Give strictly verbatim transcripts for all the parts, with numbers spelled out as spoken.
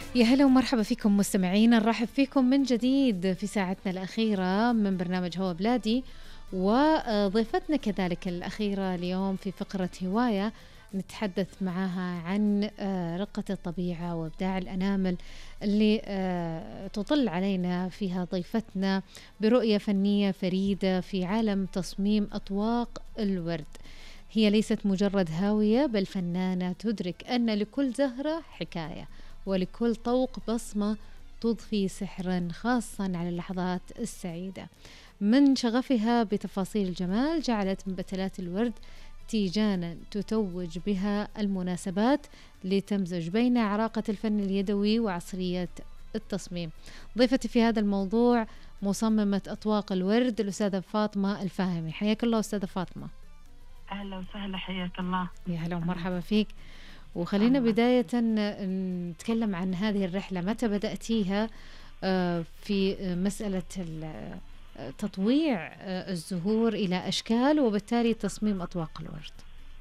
يا هلا ومرحبا فيكم مستمعين، نرحب فيكم من جديد في ساعتنا الأخيرة من برنامج هوا بلادي، وضيفتنا كذلك الأخيرة اليوم في فقرة هواية نتحدث معها عن آه، رقة الطبيعة وإبداع الأنامل اللي آه، تطل علينا فيها ضيفتنا برؤية فنية فريدة في عالم تصميم أطواق الورد. هي ليست مجرد هاوية، بل فنانة تدرك أن لكل زهرة حكاية ولكل طوق بصمة تضفي سحرا خاصا على اللحظات السعيدة. من شغفها بتفاصيل الجمال جعلت مبتلات الورد تيجانا تتوج بها المناسبات لتمزج بين عراقة الفن اليدوي وعصرية التصميم. ضيفتي في هذا الموضوع مصممة أطواق الورد الأستاذة فاطمة الفاهمي. حياك الله أستاذة فاطمة. أهلا وسهلا، حياك الله. يا هلا ومرحبا فيك. وخلينا بداية نتكلم عن هذه الرحلة، متى بدأتيها في مسألة تطويع الزهور إلى أشكال وبالتالي تصميم أطواق الورد؟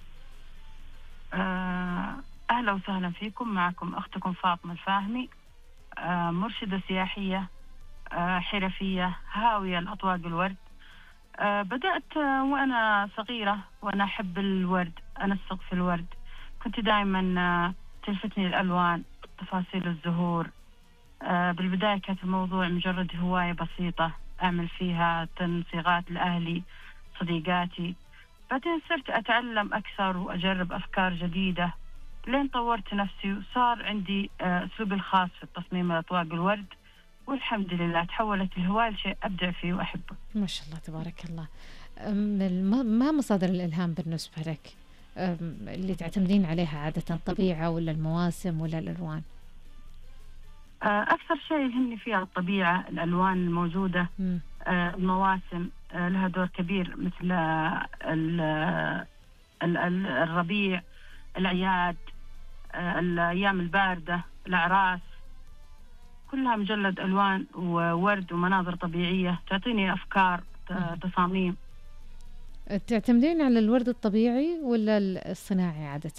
أهلا وسهلا فيكم، معكم أختكم فاطمة الفاهمي، مرشدة سياحية حرفية هاوية لأطواق الورد. بدأت وأنا صغيرة وأنا أحب الورد، أنسق في الورد. كنت دائما تلفتني الألوان، تفاصيل الزهور. بالبداية كانت الموضوع مجرد هواية بسيطة أعمل فيها تنسيقات لأهلي صديقاتي. بعدين صرت أتعلم أكثر وأجرب أفكار جديدة لين طورت نفسي وصار عندي أسلوبي الخاص في تصميم أطواق الورد، والحمد لله تحولت الهواية لشيء أبدع فيه وأحبه. ما شاء الله تبارك الله. ما مصادر الإلهام بالنسبة لك اللي تعتمدين عليها عادة، الطبيعة ولا المواسم ولا الألوان؟ أكثر شيء يهمني فيها الطبيعة، الألوان الموجودة. م. المواسم لها دور كبير، مثل الربيع، الأعياد، الأيام الباردة، الأعراس، كلها مجلد ألوان وورد ومناظر طبيعية تعطيني أفكار تصاميم. تعتمدين على الورد الطبيعي ولا الصناعي عادة؟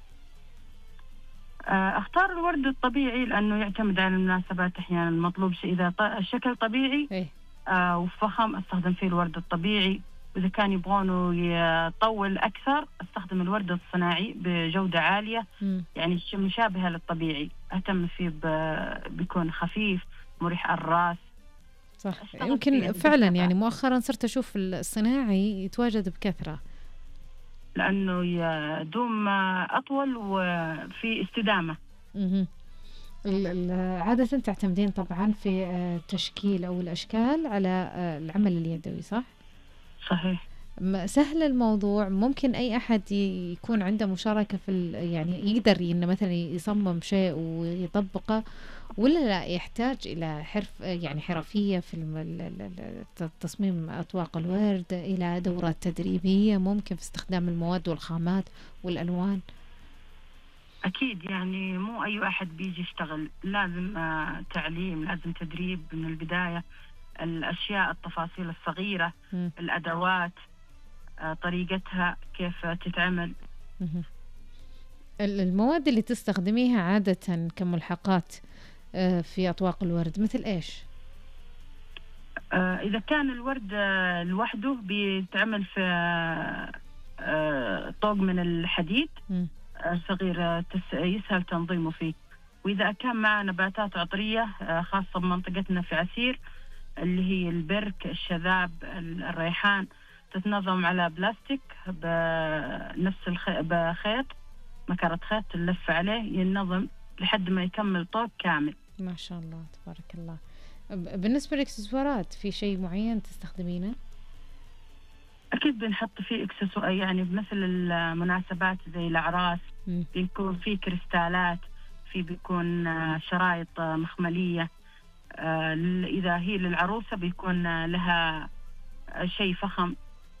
اختار الورد الطبيعي لأنه يعتمد على المناسبات. أحيانا المطلوب شيء إذا الشكل طبيعي إيه؟ آه وفخم استخدم فيه الورد الطبيعي، وإذا كان يبغونه يطول أكثر استخدم الورد الصناعي بجودة عالية. م. يعني مشابهة للطبيعي، أهتم فيه بيكون خفيف مريح الراس. صح، يمكن فعلا يعني مؤخرا صرت أشوف الصناعي يتواجد بكثرة لأنه يدوم أطول وفي استدامة. مه. عادة تعتمدين طبعا في تشكيل أو الأشكال على العمل اليدوي، صح؟ صحيح. سهل الموضوع، ممكن أي أحد يكون عنده مشاركة في يعني يقدر إنه مثلا يصمم شيء ويطبقه، ولا لا يحتاج إلى حرف يعني حرفية في تصميم أطواق الورد، إلى دورات تدريبية ممكن في استخدام المواد والخامات والألوان؟ أكيد، يعني مو أي أحد بيجي يشتغل، لازم تعليم، لازم تدريب من البداية. الأشياء، التفاصيل الصغيرة، م. الأدوات، طريقتها كيف تتعمل. م. المواد اللي تستخدميها عادة كملحقات في أطواق الورد مثل إيش؟ إذا كان الورد لوحده بيتعمل في طوق من الحديد م. صغير يسهل تنظيمه فيه. وإذا كان مع نباتات عطرية خاصة بمنطقتنا في عسير، اللي هي البرك، الشذاب، الريحان، تتنظم على بلاستيك بنفس الخ... بخيط، مكرة خيط تلف عليه ينظم لحد ما يكمل طوق كامل. ما شاء الله تبارك الله. بالنسبة للإكسسوارات في شيء معين تستخدمينه؟ أكيد بنحط فيه إكسسوار، يعني مثل المناسبات زي الأعراس م. بيكون فيه كريستالات، في بيكون شرايط مخملية. إذا هي للعروسة بيكون لها شيء فخم